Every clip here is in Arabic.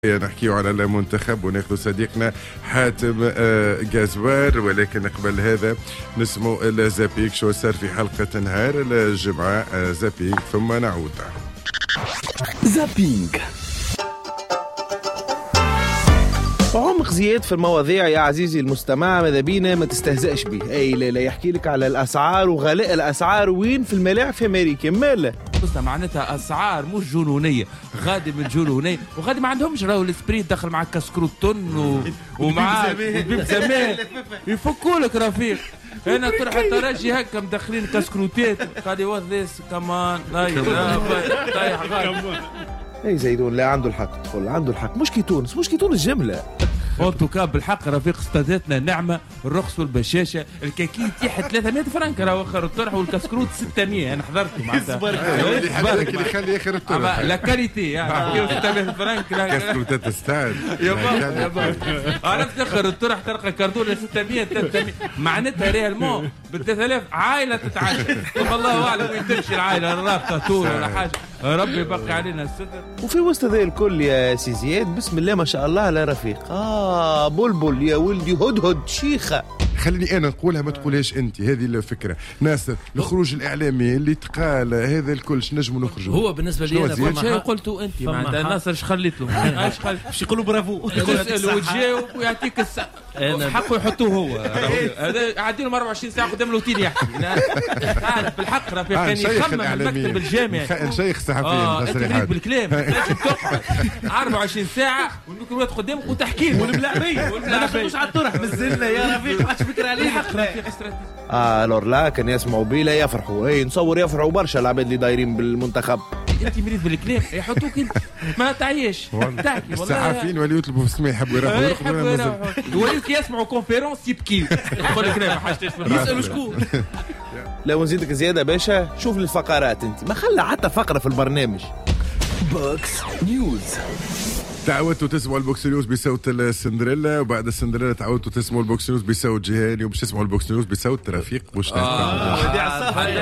نحكيو على المنتخب وناخذ صديقنا حاتم جازوار، ولكن قبل هذا نسمو الزابيك شو صار في حلقة نهار الجمعة. زابيك ثم نعود. زابينج عمق زياد في المواضيع يا عزيزي المستمع، ماذا بينا ما تستهزئش به. اي لا يحكي لك على الاسعار وغلاء الاسعار وين في الملاعب في امريكا. ماله معناتها اسعار مش جنونيه، غادي من جنونيه وغادي ما عندهمش راهو السبريت دخل مع كاسكروتون ومع بيب زمان يفكوا لك رفيق. انا تروح الترجي هكا مدخلين كاسكروتات قال وات ذيس كمان طايح غادي. اي زيدون لا عنده الحق، تقول عنده الحق. مش كي تونس جمله. انتو كاب بالحق رفيق استاداتنا نعمه، الرخص والبشاشه، الكاكي تيح 300 فرنك راهو اخر الطرح والكاسكروت 600. انا حضرته معناتها اللي يخلي اخر الطرح لا كاليتي يعني 600 فرنك كاسكروتات تستاهل يا بابا. عرفت اخر الطرح تلقى كاردون 600 300 معناتها ريالمون ب 3000 عائله تتعشى. والله اعلم وين تمشي العائله، الرابطه طول ولا حاجه. ربي يبقي علينا الستر. وفي وسط ذا الكل يا سي زياد بسم الله ما شاء الله لا رفيق. بلبل يا ولدي هدهد شيخه. خليني انا نقولها ما تقولهاش انت. هذه الفكره ناصر، الخروج الاعلامي اللي تقال هذا الكل نجموا نخرجوا. هو بالنسبه لي انا كل شيء قلته انت معناتها ناصر ايش خليت له ايش باش يقولوا برافو وتجاوب ويعطيك السقف حقه يحطوه هو. هذا قاعدين له 24 ساعه قدام الوتيل يحكي. عارف بالحق رفيق كان يخمم المكتب الجامعي شيخ صحفيين انت تريد بالكلام لازم تقعد 24 ساعه ونكون واحد قدامك وتحكي له والملاعبيه ما نخرجوش على الطرح مازلنا يا رفيق ما فكر عليه حق رفيق استراتيجي. لور لا كان يسمعوا بي لا يفرحوا. اي نصور يفرحوا برشا العباد اللي دايرين بالمنتخب. انت مريض بالكلام يحطوك انت ما تعيش تحكي. والله الصحفيين وليو يطلبوا في السماء يحبوا يروحوا وليك يسمعوا كونفيرونس يبكيو يقول لك ما حاجتش يسالوا شكون. لو نزيدك زياده باشا شوف لي الفقرات انت ما خلى حتى فقره في البرنامج. بوكس نيوز. تعودتوا تسمعوا البوكس نيوز بصوت السندريلا، وبعد السندريلا تعودتوا تسمعوا البوكس نيوز بصوت جهاني، وباش تسمعوا البوكس نيوز بصوت رفيق وش وديع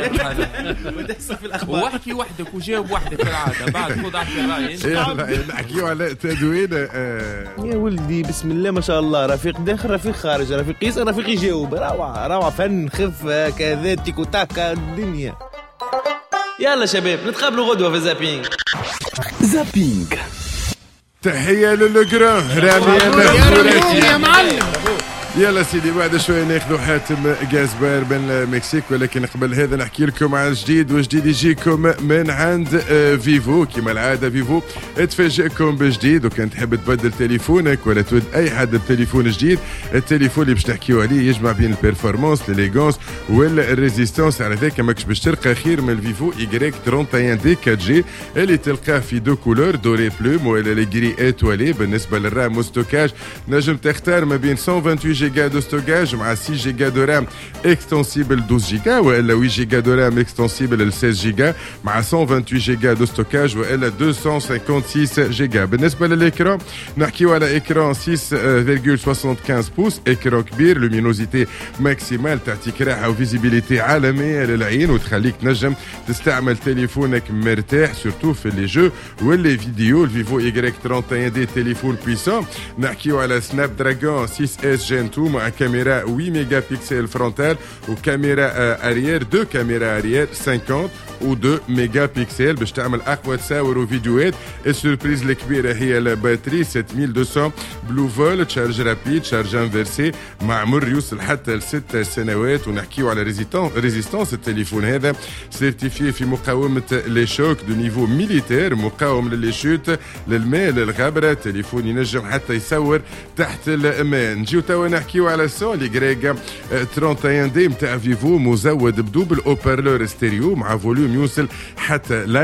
في الاخبار. واحكي وحدك وجاوب وحدك كالعاده بعد خذ اعطي رايي. يلا نحكيو على تدوين. يا ولدي بسم الله ما شاء الله، رفيق داخل رفيق خارج، رفيق يسأل رفيق يجاوب. روعه فن خف كذا تيكو تاكا الدنيا. يلا شباب نتقابلوا غدوه في زابينج. زابينج تحية للجران رامي يا معلم. يلا سيدي بعد شوية ناخذوا حاتم جازبار من المكسيك، ولكن قبل هذا نحكي لكم عن جديد، وجديد يجيكم من عند فيفو. كما العادة فيفو تفاجئكم بجديد، وكان تحب تبدل تليفونك ولا تود أي حد بتليفون جديد، التليفون اللي باش تحكيو عليه يجمع بين البيرفورمانس ليليغونس والريزيستانس. على ذاك ماكش باش تلقى خير من الفيفو Y 31 دي 4G اللي تلقاه في دو كولور دوري بلوم ولا لي جري اتوالي. بالنسبة للرام والستوكاج نجم تختار ما بين 128 جيجا دو ستوكاج مع 6 جيجا دو رام اكستنسيبل 12 جيجا، والا 8 جيجا دو رام اكستنسيبل 16 جيجا مع 128 جيجا دو ستوكاج، والا 256 جيجا. بالنسبه للاكران نحكيو على اكران 6.75 بوس، اكران كبير، لومينوزيتي ماكسيمال تعطيك راحه وفيزيبيليتي عالميه للعين وتخليك تنجم تستعمل تليفونك مرتاح سورتو في لي جو واللي فيديو. الفيفو Y 31 دي تليفون بويسون. نحكيو على سناب دراجون 6S Gen 2 مع كاميرا 8 ميجا بيكسل فرونتال وكاميرا اريير 2 كاميرا اريير 50 و2 ميجا بيكسل باش تعمل اقوى تصاور وفيديوهات. السوربريز الكبيره هي الباتري 7200 بلو فول، تشارج رابيد، شارج انفيرسي، معمر يوصل حتى ل6 سنوات. ونحكيو على ريزيستانس التليفون هذا سيرتيفي في مقاومه لي شوك دو نيفو ميليتير، مقاوم للي شوت للماء للغبره. تليفون ينجم حتى يصور تحت الماء. نجيو توا نحكيو على السون Y 31 دي متاع فيفو مزود بدوبل اوبرلور ستيريو مع فوليوم يوصل حتى ل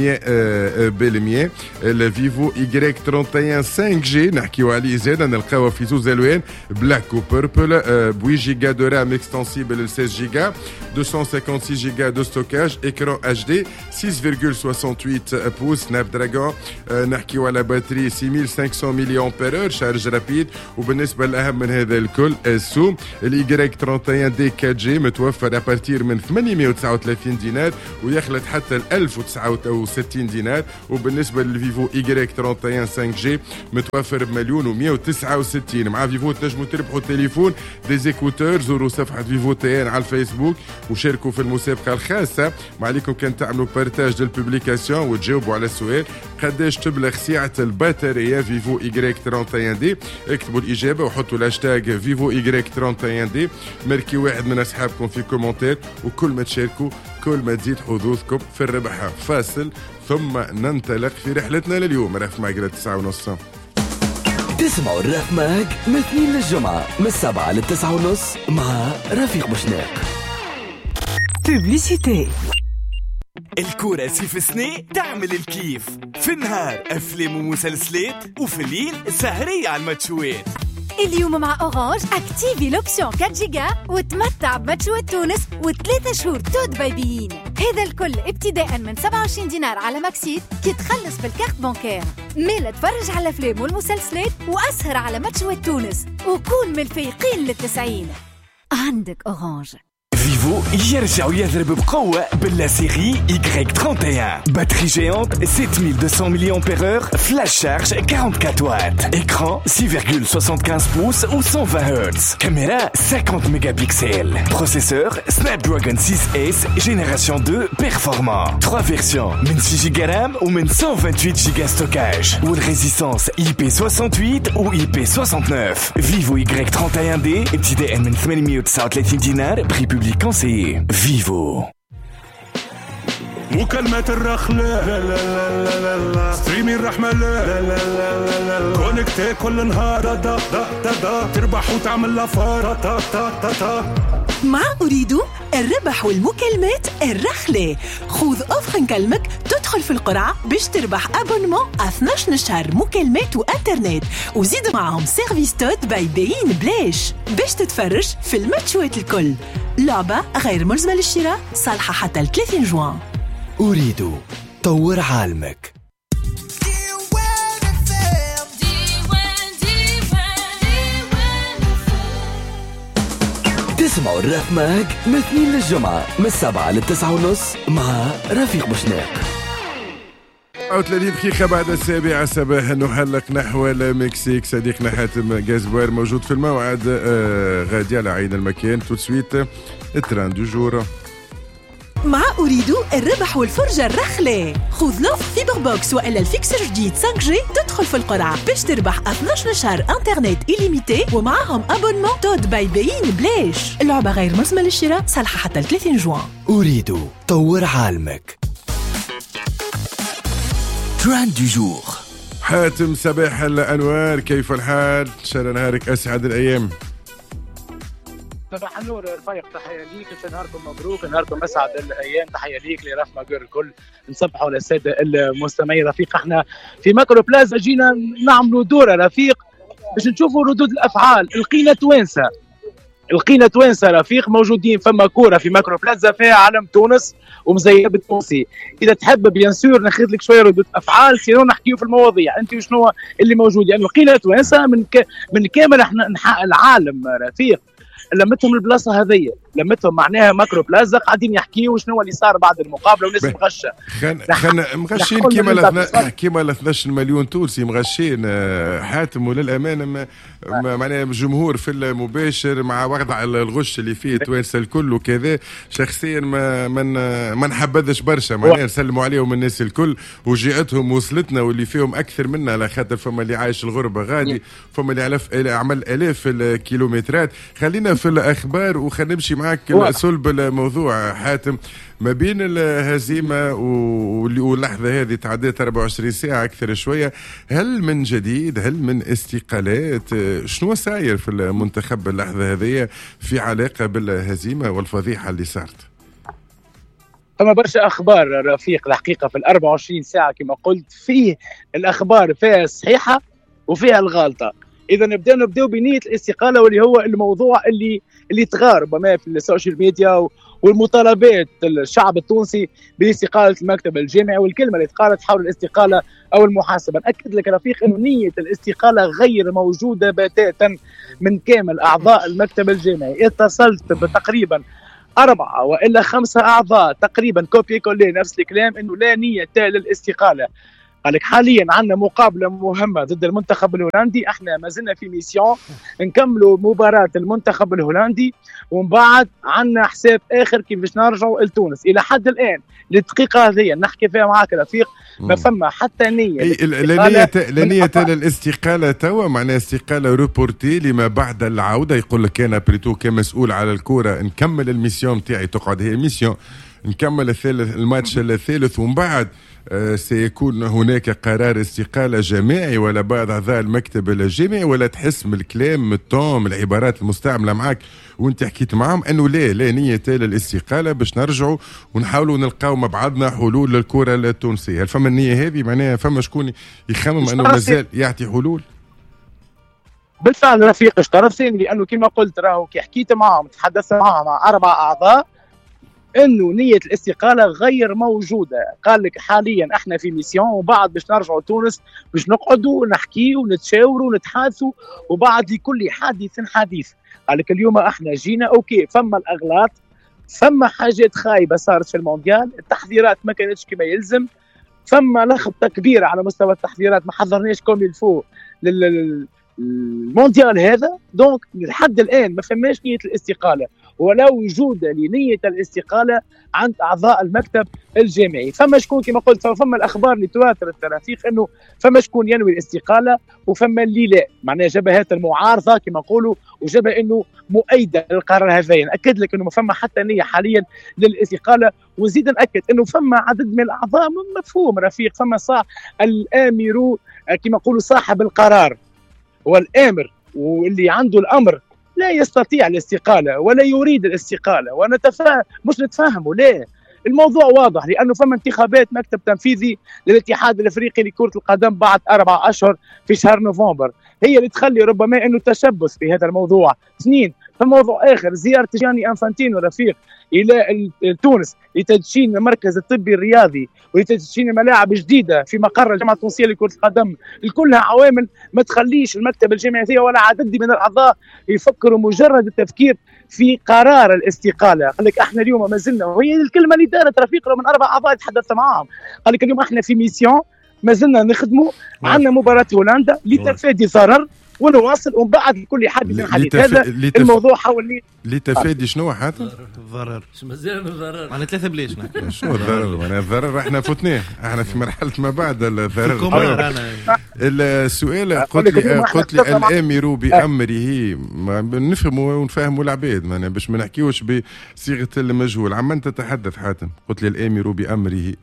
400%. الفيفو Y 31 5G نحكيو عليه زاد نلقاوه في زوز الوان بلاك وبيربل، ب 8 جيجا دو رام اكستنسيبل 16 جيجا، 256 جيجا دو ستوكاج، اكران HD 6.68 بوس، سناب دراجون. نحكيو على باتري 6500 ملي امبير، شارج رابيد. وبالنسبه الاهم من هذا الكل السوم. الاي 31 دي 4 جي متوفر ابارتير من 839 دينار ويخلط حتى 1069 دينار. وبالنسبه للفيفو اي 31 5 جي متوفر ب1,169,000. مع فيفو تنجموا تربحوا تليفون ديزيكوتور. زوروا صفحه فيفو تي ان على الفيسبوك وشاركوا في المسابقه الخاصه. ما عليكم كان تعملوا بارتاج للبوبليكاسيون وتجاوبوا على السؤال قداش تبلغ سعه البطاريه فيفو اي 31 دي. اكتبوا الاجابه وحطوا الهاشتاج فيفو اي 31 دي، ماركي واحد من اصحابكم في كومنتير، وكل ما تشاركوا كل ما تزيد حظوظكم في الربح. فاصل ثم ننطلق في رحلتنا لليوم. رف ماج 9:30. تسمعوا الرف ماج من 2 للجمعة من 7 ل9:30 مع رفيق بوشناق. بوبليسيتي. الكورة سيف سني تعمل الكيف، في النهار أفلام ومسلسلات وفي الليل سهرية على الماتشوات. اليوم مع أورانج اكتيفي لوبسيون 4 جيجا وتمتع بماتشوات تونس و3 شهور تود بايبيين. هذا الكل ابتداء من 27 دينار على ماكسيت كي تخلص بالكارت بانكير. ميلا تفرج على الافلام والمسلسلات واسهر على ماتشوات تونس وكون من الفايقين لل90. عندك أورانج. فيفو يرجع يضرب بقوة باللا سيري Y31. باتري جيانت 7200 ملي أمبيرور، فلاش شارج 44 وات، écran 6,75 pouces ou 120 Hz، caméra 50 mégapixels, processeur Snapdragon 6S génération 2 performant. 3 versions من 6 GB RAM ou من 128 GB stockage والريزيستانس IP68 ou IP69. Vivo Y31D ابتداء من 839 دينار، بري بوبليك conseillé. Vivo. مكالمات الرخلة لا لا لا لا لا، ستريمي الرحمة لا لا لا لا لا، كونكتي كل نهار دا دا دا دا، تربح وتعمل لافار تا تا تا تا. مع أريد الربح والمكالمات الرخلة. خذ أوفر نكلمك تدخل في القرعة باش تربح أبونمون 12 شهر مكالمات وإنترنت، وزيد معهم سيرفيس تود باي باين بلاش باش تتفرج في الماتشوات الكل. لعبة غير ملزمة للشراء، صالحة حتى 30 جوان. أريد طور عالمك. تسمعوا الرف ماج من 2 للجمعة من 7 ل9:30 مع رفيق بوشناق. 30 دقيقة بعد 7 صباحا نحلق نحو المكسيك. صديقنا حاتم جازبوار موجود في الموعد، غادي على عين المكان. تو سويت التران دو جور. مع أريد الربح والفرجة الرخلة. خذ لوف فيبر بوكس وإلا الفيكسر جديد 5G تدخل في القرعة باش تربح 12 شهر انترنت إليميتي ومعهم أبونمون تود باي باين بلاش. اللعبة غير ملزمة للشراء، صالحة حتى 30 جوان. أريد طور عالمك. ترند دو جور. حاتم صباح الأنوار، كيف الحال؟ إن شاء الله نهارك أسعد الأيام. صباح النور رفيق، تحية ليك، نهاركم مبروك، نهاركم أسعد الأيام. تحية ليك لرف ماجور الكل. نصبحوا على السادة المستمعين. رفيق احنا في ماكرو بلازا جينا نعملوا دورة رفيق باش نشوفوا ردود الأفعال. لقينا توانسة رفيق موجودين. فما كورة في ماكرو بلازا فيها علم تونس ومزينة بالتونسي. إذا تحب بيان سور ناخذ لك شوية ردود أفعال، سيروا نحكيو في المواضيع. أنت وشنو اللي موجود؟ يعني لقينا توانسة من كامل احنا انحاء العالم رفيق. لمتهم البلاصه هذيا، لمتهم معناها ماكرو بلازا قاعدين يحكيوا شنو اللي صار بعد المقابله وناس مغشه. مغشين كيما 12 مليون تونسي مغشين حاتم. وللامانه معناها الجمهور في المباشر مع وضع الغش اللي فيه توانسه الكل وكذا. شخصيا ما نحبذش برشا، معناها نسلموا عليهم الناس الكل وجيئتهم وصلتنا واللي فيهم اكثر منا، على خاطر فما اللي عايش الغربه غادي، فما اللي عمل الاف الكيلومترات. خلينا في الاخبار وخلينا نمشي معك صلب الموضوع حاتم. ما بين الهزيمه واللحظه هذه تعديت 24 ساعه اكثر شويه، هل من جديد؟ هل من استقالات؟ شنو ساير في المنتخب اللحظه هذه في علاقه بالهزيمه والفضيحه اللي صارت؟ فما برشا اخبار رفيق الحقيقه في 24 ساعه كما قلت. فيه الاخبار فيها الصحيحه وفيها الغلطه. اذا نبداو بنيه الاستقاله، واللي هو الموضوع اللي تغار ربما في السوشيال ميديا والمطالبات الشعب التونسي باستقاله المكتب الجامعي، والكلمه اللي قالت حول الاستقاله او المحاسبه. ناكد لك رفيق انه نيه الاستقاله غير موجوده بتاتا من كامل اعضاء المكتب الجامعي. اتصلت بتقريبا 4 وإلا 5 أعضاء تقريبا كوبي كولي نفس الكلام إنه لا نية للاستقالة. قال لك حاليا عندنا مقابلة مهمة ضد المنتخب الهولندي، احنا ما زلنا في ميسيون نكملوا مباراة المنتخب الهولندي ومن بعد عندنا حساب آخر كيفاش نرجعوا لتونس. إلى حد الآن للدقيقة هذه نحكي فيها معك رفيق ما فما حتى نية لا نية للاستقالة توا، معناها استقالة روبورتي لما بعد العودة. يقول لك أنا بريتو كمسؤول على الكرة نكمل الميسيون تاعي، تقعد هي ميسيون نكمل الماتش الثالث ومن بعد سيكون هناك قرار استقالة جماعي ولا بعض أعضاء المكتب الجامعي، ولا تحس من الكلام من التون العبارات المستعملة معك وانت حكيت معهم أنه لا نية للاستقالة باش نرجعوا ونحاولوا نلقاو مع بعضنا حلول للكرة التونسية؟ هل فما النية هذه؟ معناها فما شكون يخمم أنه مازال يعطي حلول؟ بالفعل رفيق اشترط ثاني، لأنه كما قلت راهو كي حكيت معهم تحدثت معهم مع 4 أعضاء انه نيه الاستقاله غير موجوده. قال لك حاليا احنا في ميسيون وبعد باش نرجعوا تونس باش نقعدوا ونحكيوا ونتشاوروا ونتحادثوا وبعد لكل حادث حديث. قال لك اليوم احنا جينا اوكي فما الاغلاط، فما حاجات خايبه صارت في المونديال، التحضيرات ما كانتش كما يلزم، فما لخبطه كبيره على مستوى التحضيرات، ما حضرناش كوم يلفو المونديال هذا. دونك لحد الان ما فماش نيه الاستقاله ولا وجود لنيه الاستقاله عند اعضاء المكتب الجامعي. فما شكون كما قلت فما الاخبار اللي تواترت رفيق انه فما شكون ينوي الاستقاله وفما اللي لا، معناها جبهات المعارضه كما نقولوا وجبهه انه مؤيده للقرار هذا. ناكد لك انه ما فما حتى نيه حاليا للاستقاله، وزيد ناكد انه فما عدد من الاعضاء مفهوم رفيق، فما الامير كما نقولوا صاحب القرار والامر واللي عنده الامر لا يستطيع الاستقاله ولا يريد الاستقاله، مش نتفاهموا لا. الموضوع واضح لانه فما انتخابات مكتب تنفيذي للاتحاد الافريقي لكره القدم بعد 4 أشهر في شهر نوفمبر، هي اللي تخلي ربما انه تشبث في هذا الموضوع. 2 فموضوع اخر زياره جياني انفانتينو رفيق الى تونس لتدشين المركز الطبي الرياضي ولتدشين ملاعب جديده في مقر الجامعه التونسيه لكره القدم، كلها عوامل ما تخليش المكتب الجامعي ولا عدد من الاعضاء يفكروا مجرد التفكير في قرار الاستقاله. قال لك احنا اليوم ما زلنا، وهي الكلمه اللي دارت رفيق من 4 أعضاء تحدثت معاهم، قال لك اليوم احنا في ميسيون ما زلنا نخدموا، عندنا مباراه هولندا لتفادي ضرر ونواصل ومن بعد لكل حدث حديث. هذا الموضوع حول لتفادي شنو حتى الضرر مازال الضرر معنا 3 بلاش نحكي شنو الضرر؟ معناها الضرر احنا فتناه، احنا في مرحله ما بعد الضرر. السؤال قلت لي الامر بامره، نفهموا ونفهموا العباد معناها باش ما نحكيوش بصيغه المجهول. عمن تتحدث حاتم؟ قلت لي الامر بامره.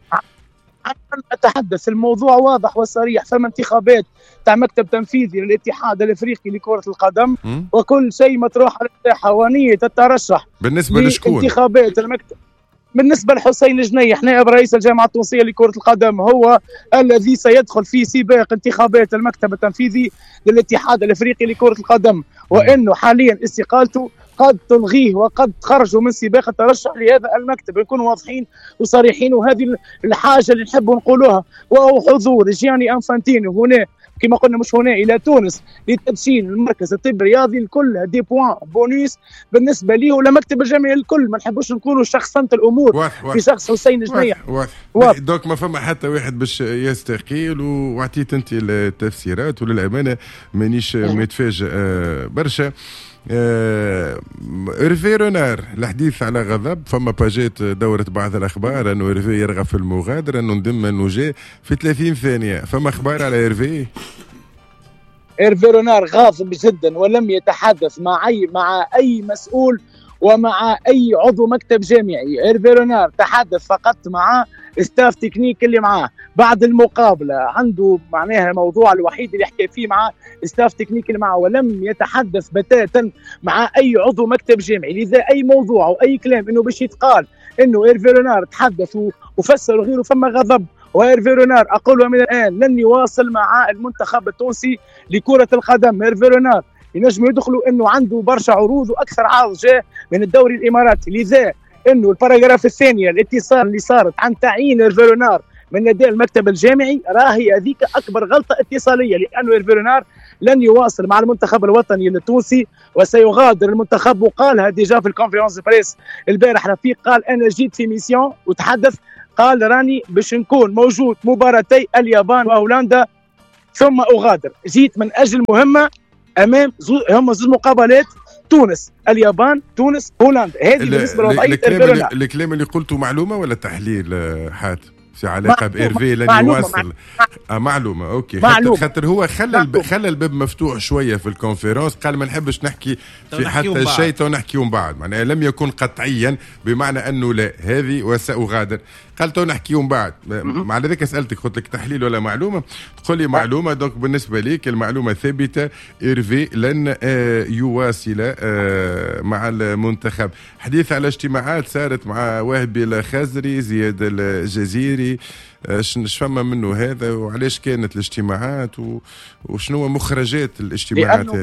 أتحدث الموضوع واضح وصريح، فما انتخابات تاع مكتب تنفيذي للاتحاد الافريقي لكرة القدم وكل شيء مطروح على الساحة ونية الترشح بالنسبة لشكون؟ انتخابات المكتب بالنسبة لحسين جنيح نائب رئيس الجامعة التونسية لكرة القدم، هو الذي سيدخل في سباق انتخابات المكتب التنفيذي للاتحاد الافريقي لكرة القدم، وانه حاليا استقالته قد تلغيه وقد خرجوا من سباق الترشح لهذا المكتب. نكونوا واضحين وصريحين، وهذه الحاجه اللي نحب نقولوها، وهو حضور جياني انفانتينو هنا كما قلنا مش هنا الى تونس لتدشين المركز الطبي الرياضي. الكل دي بوان بونيس بالنسبه ليه ولمكتب الجامعي الكل، ما نحبوش نكونوا شخصنت الامور في شخص حسين جنيح. واضح. دوك ما فما حتى واحد باش يستقيل، وعطيت انت التفسيرات وللامانه مانيش متفاجئ برشا. إيرفي رونار الحديث على غضب، فما باجات دورت بعض الأخبار أنه إيرفي يرغب في المغادرة، أنه نضم أنه جاء في 30 ثانية. فما أخبار على إيرفي رونار غاضب جدا ولم يتحدث مع أي مسؤول ومع أي عضو مكتب جامعي. إيرفي رونار تحدث فقط مع ستاف تكنيك اللي معاه بعد المقابلة، عنده معناها الموضوع الوحيد اللي يحكي فيه مع ستاف تكنيك اللي معاه، ولم يتحدث بتاتا مع أي عضو مكتب جامعي. لذا أي موضوع أو أي كلام إنه باش يتقال إنه إيرفي رونار تحدث وفسر وغيره فما غضب. وإيرفي رونار أقول من الآن لن يواصل مع المنتخب التونسي لكرة القدم. إيرفي رونار ينجم يدخلوا إنه عنده برشا عروض وأكثر عرض جاء من الدوري الإماراتي، لذا انه الباراجراف الثانيه الاتصال اللي صارت عن تعيين هيرفي رونار من لدى المكتب الجامعي راهي هذيك اكبر غلطه اتصاليه، لانه هيرفي رونار لن يواصل مع المنتخب الوطني التونسي وسيغادر المنتخب. وقالها ديجا في الكونفرنس بريس البارح رفيق، قال انا جيت في ميسيون وتحدث، قال راني باش نكون موجود مباراتي اليابان وهولندا ثم اغادر، جيت من اجل مهمه امام هم زوج مقابلات، تونس اليابان تونس هولندا. هذه بالنسبه لوضعيه الكلام اللي قلته معلومه ولا تحليل حاتم في علاقه بإيرفي لن يواصل؟ معلومه اوكي. خاطر هو خلى الباب مفتوح شويه في الكونفرنس، قال ما نحبش نحكي في حتى شيء تو نحكيهم بعد، معناها لم يكن قطعيا بمعنى انه لا هذه وسأغادر، قال تو نحكيهم بعد. مع ذلك سالتك قلت لك تحليل ولا معلومه؟ تقول لي معلومه. دونك بالنسبه ليك المعلومه ثابته، إيرفي لن يواصل مع المنتخب. حديث على اجتماعات صارت مع وهبي الخزري، زياد الجزيري، ايش فما منه هذا وعلاش كانت الاجتماعات وشنو مخرجات الاجتماعات هذه؟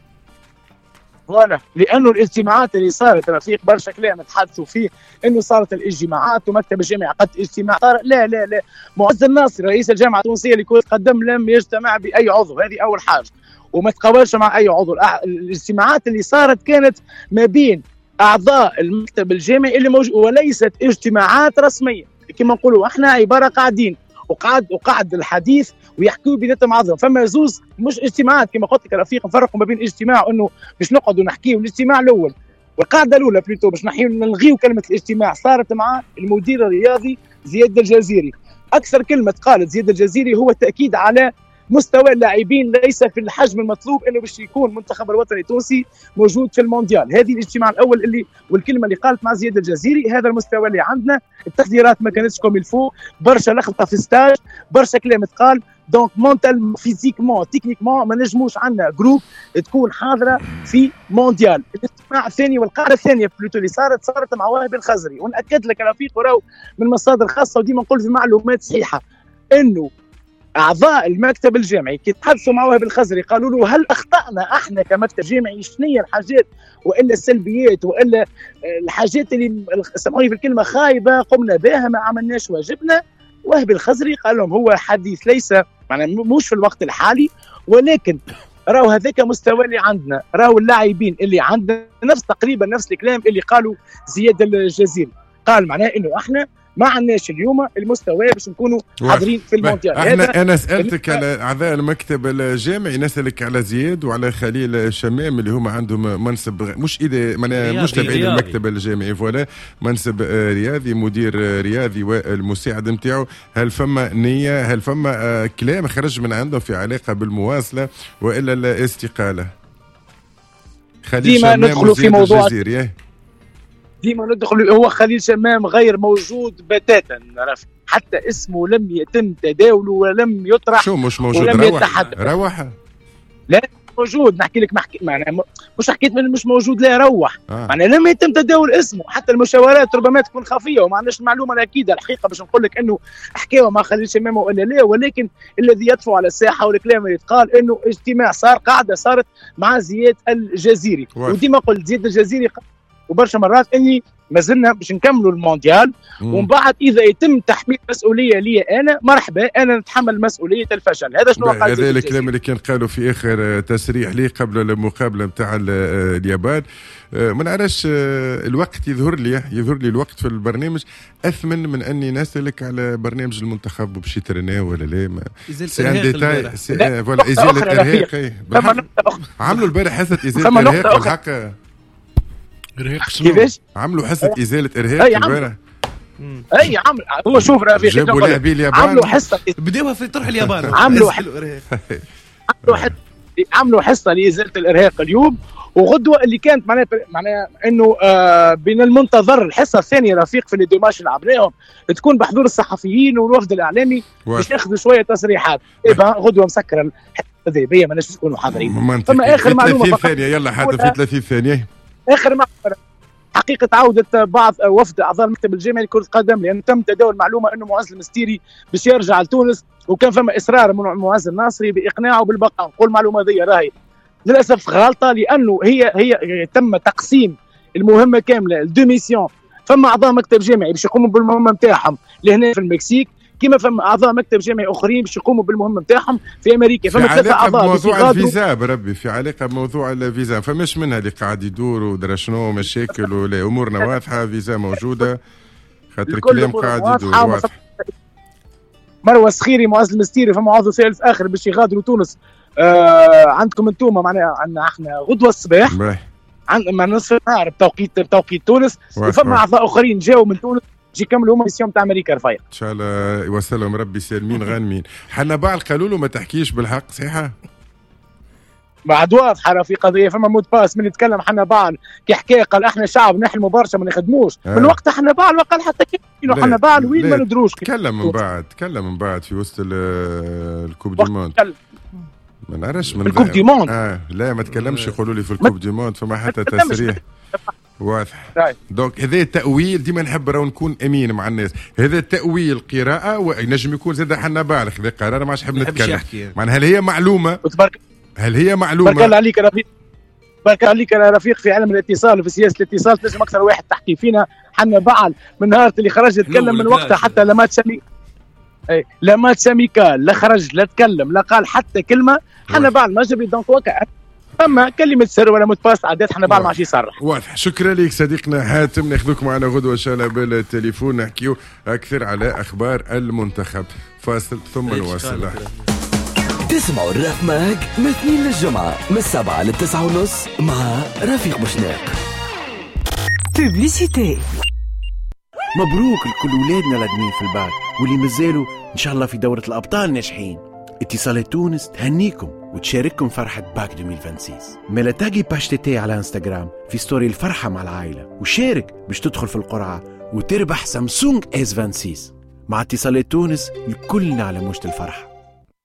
وانا لانه الاجتماعات اللي صارت رفيق برشا كلام تحدثوا فيه انه صارت الاجتماعات ومكتب الجامعه قد اجتماع صار. لا معز الناصري رئيس الجامعه التونسيه لكرة القدم لم يجتمع باي عضو، هذه اول حاجه، وما تقابلش مع اي عضو. الاجتماعات اللي صارت كانت ما بين اعضاء المكتب الجامعي اللي موجود، وليست اجتماعات رسميه كما نقولوا احنا عباره قاعدين وقعد الحديث ويحكوا بيناتهم بعضهم. فما زوز مش اجتماعات كما قلت لك رفيق، نفرقوا ما بين اجتماع انه باش نقعدوا نحكيوا، الاجتماع الاول والقاعده الاولى بليتو باش نلغيو كلمه الاجتماع صارت مع المدير الرياضي زياد الجزيري. اكثر كلمه قالت زياد الجزيري هو التاكيد على مستوى اللاعبين ليس في الحجم المطلوب انه باش يكون المنتخب الوطني التونسي موجود في المونديال. هذه الاجتماع الاول اللي والكلمه اللي قالت مع زياد الجزيري هذا المستوى اللي عندنا، التحضيرات ما كانتش كوم الفو، برشا لخبطه في ستاج، برشا كلام تقال. دونك مونتال فيزيكمون تكنيكمون ما نجموش عندنا جروب تكون حاضره في مونديال. الاجتماع الثاني والقاعده الثانيه بلوتو اللي صارت مع وهبي الخزري، ونأكد لك رفيق وراو من مصادر خاصه وديما نقول في معلومات صحيحه انه اعضاء المكتب الجامعي كي تحدثوا مع وهبي الخزري قالوا له هل اخطانا احنا كمكتب جامعي، شنو هي الحاجات والا السلبيات والا الحاجات اللي سامحوني في الكلمه خايبه قمنا بها ما عملناش واجبنا. وهبي الخزري قال لهم هو حديث ليس معناها مش في الوقت الحالي، ولكن راهو هذاك مستوى اللي عندنا، راهو اللاعبين اللي عندنا تقريبا نفس الكلام اللي قالوا زياد الجزيري، قال معناه انه احنا ما عندناش اليوم المستوى باش نكونوا حاضرين في المونديال. انا سالتك على اعضاء المكتب الجامعي، نسالك على زياد وعلى خليل شمام اللي هما عندهم منصب مش مش تابعين المكتب الجامعي، فوالا منصب رياضي، مدير رياضي والمساعد نتاعو. هل فما نيه، هل فما كلام خرج من عندهم في علاقه بالمواصله والا الاستقاله؟ خليل شمام وزياد الجزيري ديما ندخل. هو خليل شمام غير موجود بتاتا، حتى اسمه لم يتم تداوله ولم يطرح. شو مش موجود؟ روح لا موجود. نحكي لك معناها مش حكيت من مش موجود، لا روح معناها لم يتم تداول اسمه. حتى المشاورات ربما تكون خفيه وما عندناش المعلومه الاكيده الحقيقه باش نقول لك انه حكاوه مع خليل شمام ولا لا، ولكن الذي يدفع على الساحه والكلام اللي يتقال انه اجتماع صار، قاعده صارت مع زياد الجزيري. وديما قلت زياد الجزيري وبرشا مرات اني ما زلنا باش نكملوا المونديال، ومن بعد اذا يتم تحميل مسؤوليه لي انا مرحبا، انا نتحمل مسؤوليه الفشل. هذا شنو قال هذا الكلام اللي كان قالوا في اخر تسريح لي قبل المقابله نتاع اليابان. ما نعرفش الوقت يظهر لي الوقت في البرنامج اثمن من اني نسالك على برنامج المنتخب باش يترنا ولا لا. سي ان ديتاي فوالا ازاله ارهاق. عملوا البارح حصه ازاله ارهاق بالحق. كيفاش عملوا حصه ازاله ارهاق البارح؟ اي عمل. هو شوف رفيق جابوا لاعبين اليابان عملوا حصه بداوها في طرح اليابان عملوا حصه لازاله الارهاق اليوم، وغدوه اللي كانت معناها انه بين المنتظر الحصه الثانيه رفيق في اللي ماتش اللي لعبناهم تكون بحضور الصحفيين والوفد الاعلامي باش ياخذوا شويه تصريحات. غدوه مسكره الذهبيه ما نجمش يكونوا حاضرين. فما اخر معلومه 30 ثانيه يلا حتى في 30 ثانيه اخر معلومه حقيقه عوده بعض وفد اعضاء المكتب الجامعي لكره القدم، لان تم تداول معلومه انه معز المستيري باش يرجع لتونس، وكان فما اصرار من معز الناصري باقناعه بالبقاء. نقول المعلومه هذه راهي للاسف غلطه، لانه هي تم تقسيم المهمه كامله لدو ميسيون فما اعضاء مكتب جامعي باش يقوموا بالمهمه نتاعهم لهنا في المكسيك، كما فما اعضاء مكتب جامعي اخرين باش يقوموا بالمهمه نتاعهم في امريكا. فما 3 اعضاء بموضوع الفيزا بربي، في علاقه بموضوع الفيزا، فماش منها اللي قاعد يدور ودرا شنو مشاكل ولا امورنا واضحه، فيزا موجوده خاطر الكلام قاعد يدور واضح. مروه الصخيري معز المستيري فما عضو ثالث اخر باش يغادروا تونس. عندكم انتم معناها عندنا احنا غدوه الصباح عندنا نصف النهار بتوقيت تونس، وفما اعضاء اخرين جاوا من تونس باش يكملوا هما ميسيون تاع امريكا رفيق. ان شاء الله يوصلهم ربي سالمين غانمين. حنا بعض قالوا له ما تحكيش بالحق، صحيحه؟ بعد واضحه في قضيه، فما مود باس من يتكلم حنا بعض كي حكايه قال احنا شعب نحلموا برشا ما نخدموش من وقتها حنا بعض، وقال حتى كيلو حنا بعض وين ما ندروش. تكلم من بعد في وسط الكوب دي موند، ما نعرفش من الكوب دي موند. لا ما تكلمش، يقولوا لي في الكوب دي موند فما حتى تسريح واضح. دونك هذا التأويل ديما نحب راهو نكون امين مع الناس، هذا التأويل قراءة وينجم يكون زاد حنا بالغ، هذا قرار ما عادش نحب نتكلم. معناها هل هي معلومة؟ بارك الله عليك يا رفيق، بارك عليك يا رفيق في علم الاتصال وفي سياسة الاتصال، لازم أكثر واحد تحكي فينا حنا بعض من نهار اللي خرج يتكلم من وقتها حتى لما تسمي لما تسمي قال لا خرج لا تكلم لا قال حتى كلمة، حنا بعض ما جاب لي دونك وقع اما كلمه سر ولا متباس عادات حنا بعد ما عادش يصرح. واضح. شكرا لك صديقنا حاتم، ناخذوك معنا غدوه ان شاء الله بالتليفون نحكيو اكثر على اخبار المنتخب. فاصل ثم نواصل. تسمعوا الراب ماج من اثنين للجمعه من 7 ل 9:30 مع رفيق بوشناق. بوبليسيتي. مبروك لكل ولادنا الادمين في الباك واللي مازالوا ان شاء الله في دوره الابطال ناجحين. اتصالات تونس تهنيكم وتشارككم فرحة باك 2026. مالا تاقي باش تي على انستغرام في ستوري الفرحة مع العائلة وشارك باش تدخل في القرعة وتربح سامسونج S26. مع اتصالات تونس الكلنا على موجة الفرحة.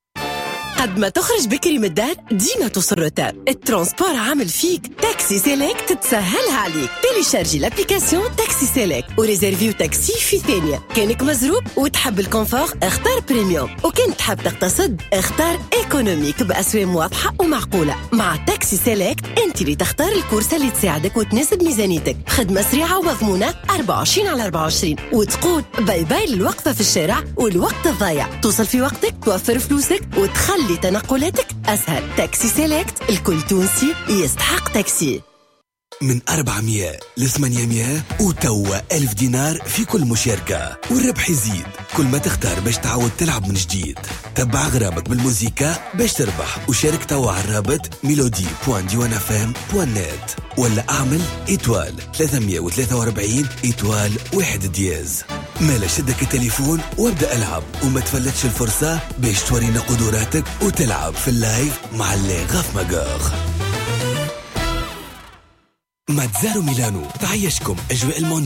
قد ما تخرج بكري من الدار ديما توصل روتار. الترانسبور عامل فيك تاكسي سيليكت تسهلها عليك. تيليشارجي لابليكاسيون تاكسي سيليكت وريزيرفيو تاكسي في ثانية. كانك مزروب وتحب الكونفور اختار بريميوم، وكان تحب تقتصد اختار ايكونوميك بأسواق واضحة ومعقولة. مع تاكسي سيليكت انت اللي تختار الكورسة اللي تساعدك وتناسب ميزانيتك. خدمة سريعة ومضمونة 24/24 وتقول باي باي للوقفة في الشارع والوقت الضايع. توصل في وقتك، توفر فلوسك وتخلي تنقلاتك أسهل. تاكسي سيليكت، الكل تونسي يستحق تاكسي. من 400 ل 800 وتوا 1000 دينار في كل مشاركة، والربح يزيد كل ما تختار باش تعود تلعب من جديد. تبع غرامك بالموسيقى باش تربح، وشارك توا على الرابط melody.diwanafm.net ولا اعمل إيتوال 343 إيتوال 1 دياز. مالا شدك التليفون وابدأ العب وما تفلتش الفرصة باش تورينا قدراتك وتلعب في اللايف مع اللي غاف مقاغ. ماتزارو ميلانو تعيشكم أجواء المونديال